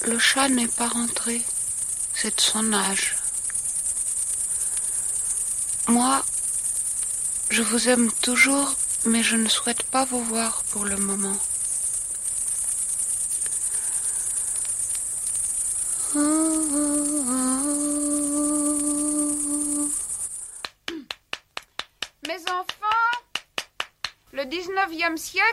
Le chat n'est pas rentré. C'est de son âge. Moi, je vous aime toujours, mais je ne souhaite pas vous voir pour le moment. Mes enfants, le 19e siècle